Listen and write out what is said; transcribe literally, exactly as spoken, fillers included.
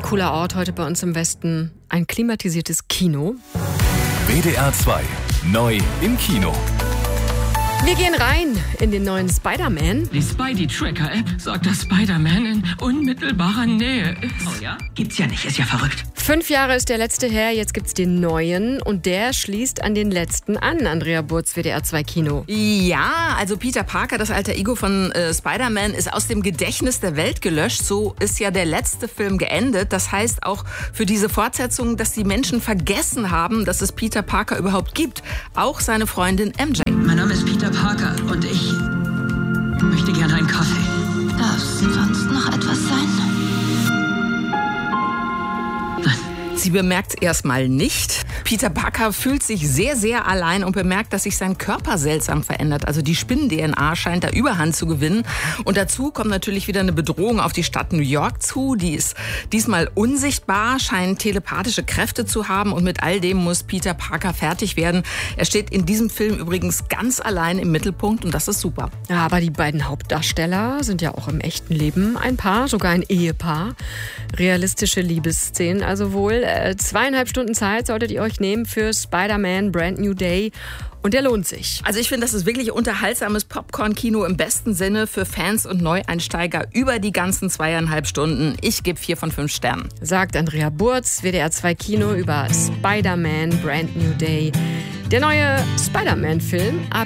cooler Ort heute bei uns im Westen. Ein klimatisiertes Kino. W D R zwei, neu im Kino. Wir gehen rein in den neuen Spider-Man. Die Spidey-Tracker-App sagt, dass Spider-Man in unmittelbarer Nähe ist. Oh ja? Gibt's ja nicht, ist ja verrückt. Fünf Jahre ist der letzte her, jetzt gibt's den neuen und der schließt an den letzten an. Andrea Burz, W D R zwei Kino. Ja, also Peter Parker, das alter Ego von äh, Spider-Man, ist aus dem Gedächtnis der Welt gelöscht. So ist ja der letzte Film geendet. Das heißt auch für diese Fortsetzung, dass die Menschen vergessen haben, dass es Peter Parker überhaupt gibt. Auch seine Freundin M J. Mein Name ist Peter Parker und ich möchte gerne einen Kaffee. Darf's sonst noch etwas sein? Sie bemerkt erstmal nicht. Peter Parker fühlt sich sehr, sehr allein und bemerkt, dass sich sein Körper seltsam verändert. Also die Spinnen-D N A scheint da Überhand zu gewinnen. Und dazu kommt natürlich wieder eine Bedrohung auf die Stadt New York zu. Die ist diesmal unsichtbar, scheint telepathische Kräfte zu haben. Und mit all dem muss Peter Parker fertig werden. Er steht in diesem Film übrigens ganz allein im Mittelpunkt und das ist super. Ja, aber die beiden Hauptdarsteller sind ja auch im echten Leben ein Paar, sogar ein Ehepaar. Realistische Liebesszenen also wohl. Zweieinhalb Stunden Zeit solltet ihr euch nehmen für Spider-Man Brand New Day. Und der lohnt sich. Also ich finde, das ist wirklich unterhaltsames Popcorn-Kino im besten Sinne für Fans und Neueinsteiger über die ganzen zweieinhalb Stunden. Ich gebe vier von fünf Sternen. Sagt Andrea Burz, W D R zwei Kino über Spider-Man Brand New Day. Der neue Spider-Man-Film ab